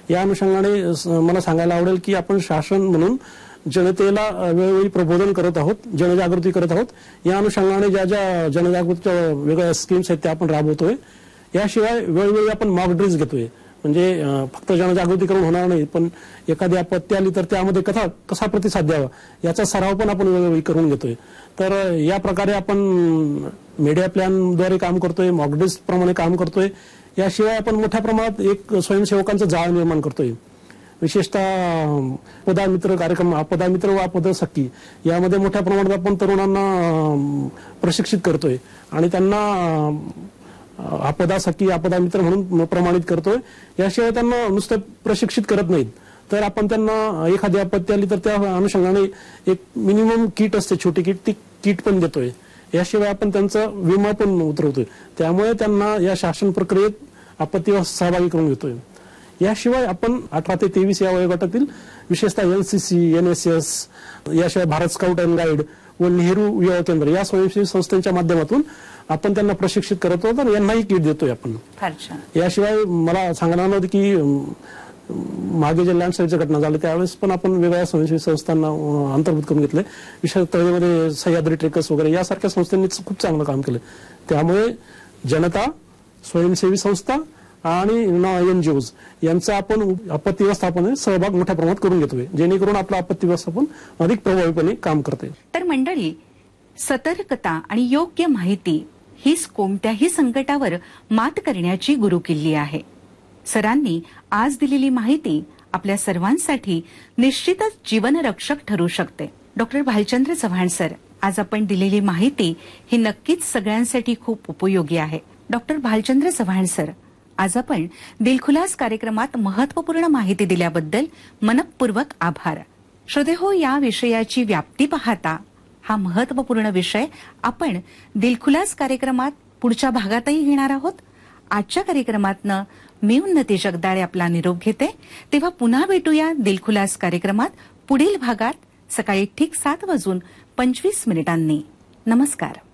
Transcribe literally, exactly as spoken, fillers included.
या अनुषंगाने मला सांगायला आवडेल की आपण शासन म्हणून जनतेला वेळोवेळी प्रबोधन करत आहोत, जनजागृती करत आहोत. या अनुषंगाने ज्या ज्या जनजागृतीच्या वेगळ्या स्कीम्स आहेत त्या आपण राबवतोय. याशिवाय वेळोवेळी आपण मॉक ड्रिल्स घेतोय. म्हणजे फक्त जनजागृती करून होणार नाही, पण एखादी आपत्ती आली तर त्यामध्ये कसा कसा प्रतिसाद द्यावा याचा सराव पण आपण वेळोवेळी करून घेतोय. तर या प्रकारे आपण मीडिया प्लॅनद्वारे काम करतोय, मॉक ड्रिल्स प्रमाणे काम करतोय. याशिवाय आपण मोठ्या प्रमाणात एक स्वयंसेवकांचं जाळ निर्माण करतोय. विशेषतः आपदा मित्र कार्यक्रम, आपदा मित्र व आपदा सखी यामध्ये मोठ्या प्रमाणात आपण तरुणांना प्रशिक्षित करतोय आणि त्यांना आपदा सखी, आपदा मित्र म्हणून प्रमाणित करतोय. याशिवाय त्यांना नुसतं प्रशिक्षित करत नाहीत, तर आपण त्यांना एखादी आपत्ती आली तर त्या अनुषंगाने एक मिनिमम किट असते, छोटी किट, ती किट पण देतोय. याशिवाय आपण त्यांचा विमा पण उतरवतोय. त्यामुळे त्यांना या शासन प्रक्रियेत आपत्तीवर सहभागी करून घेतोय. याशिवाय आपण अठरा ते तेवीस या वयोगटातील विशेषतः एनसीसी, एनएसएस, याशिवाय भारत स्काउट अँड गाईड व नेहरू युवा केंद्र या स्वयंसेवी संस्थांच्या माध्यमातून आपण त्यांना प्रशिक्षित करतो, तर यांनाही किट देतोय आपण. याशिवाय मला सांगणार नव्हतं की मागे जे लँडस्लाईडच्या घटना झाल्या त्यावेळेस पण आपण वेगळ्या स्वयंसेवी संस्थांना अंतर्भूत करून घेतले. विशेष तळेमध्ये सह्याद्री ट्रेकर्स वगैरे यासारख्या संस्थांनी खूप चांगलं काम केलं. त्यामुळे जनता, स्वयंसेवी संस्था आणि एनजीओज यांचा आपण आपत्ती व्यवस्थापन सहभाग मोठ्या प्रमाणात करून घेतोय, जेणेकरून आपलं आपत्ती व्यवस्थापन अधिक प्रभावीपणे काम करते. तर मंडळी, सतर्कता आणि योग्य माहिती हीच कोणत्याही संकटावर मात करण्याची गुरुकिल्ली आहे. सरांनी आज दिलेली माहिती आपल्या सर्वांसाठी निश्चितच जीवनरक्षक ठरू शकते. डॉक्टर भालचंद्र चव्हाण सर, आज आपण दिलेली माहिती ही नक्कीच सगळ्यांसाठी खूप उपयोगी आहे. डॉक्टर भालचंद्र चव्हाण सर, आज आपण दिलखुलास कार्यक्रमात महत्वपूर्ण माहिती दिल्याबद्दल मनपूर्वक आभार. श्रोतेहो, या विषयाची व्याप्ती पाहता हा महत्वपूर्ण विषय आपण दिलखुलास कार्यक्रमात पुढच्या भागातही घेणार आहोत. आजच्या कार्यक्रमातनं मी उन्नती जगदाळे आपला निरोप घेते. तेव्हा पुन्हा भेटूया दिलखुलास कार्यक्रमात पुढील भागात सकाळी ठीक सात वाजून पंचवीस मिनिटांनी. नमस्कार.